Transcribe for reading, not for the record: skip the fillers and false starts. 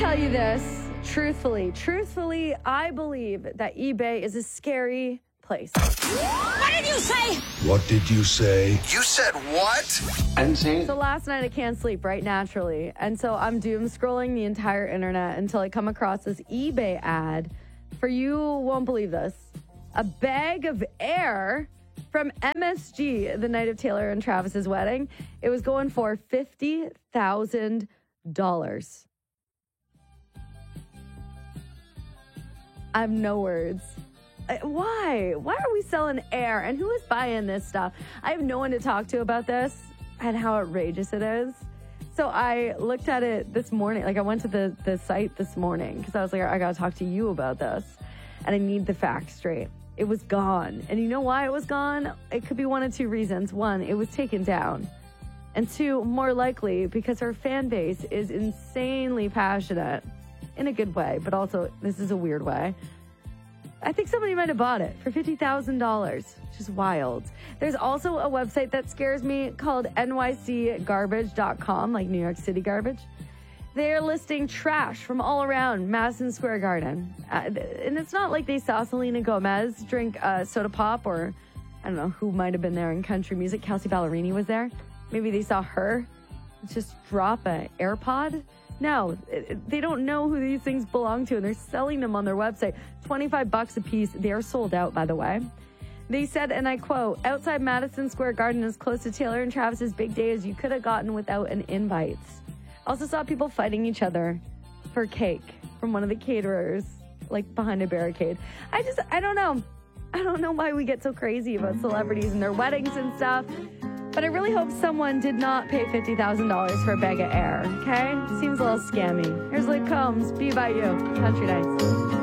tell you this truthfully, I believe that eBay is a scary place. What did you say? What did you say? You said what? I didn't say it. So last night I can't sleep, right, naturally. And so I'm doom scrolling the entire internet until I come across this eBay ad for, you won't believe this, a bag of air from MSG the night of Taylor and Travis's wedding. It was going for $50,000. I have no words. Why? Why are we selling air? And who is buying this stuff? I have no one to talk to about this and how outrageous it is. So I looked at it this morning. Like, I went to the site this morning because I was like, I got to talk to you about this. And I need the facts straight. It was gone. And you know why it was gone? It could be one of two reasons. One, it was taken down. And two, more likely, because her fan base is insanely passionate in a good way, but also this is a weird way. I think somebody might have bought it for $50,000, which is wild. There's also a website that scares me called nycgarbage.com, like New York City garbage. They're listing trash from all around Madison Square Garden. And it's not like they saw Selena Gomez drink soda pop, or I don't know who might have been there in country music. Kelsey Ballerini was there. Maybe they saw her just drop an AirPod. No, they don't know who these things belong to, and they're selling them on their website. $25 a piece. They are sold out, by the way. They said, and I quote, outside Madison Square Garden as close to Taylor and Travis's big day as you could have gotten without an invite. Also saw people fighting each other for cake from one of the caterers, like behind a barricade. I don't know. I don't know why we get so crazy about celebrities and their weddings and stuff. But I really hope someone did not pay $50,000 for a bag of air, okay? Seems a little scammy. Here's Luke Combs, Be About You, Country Nights.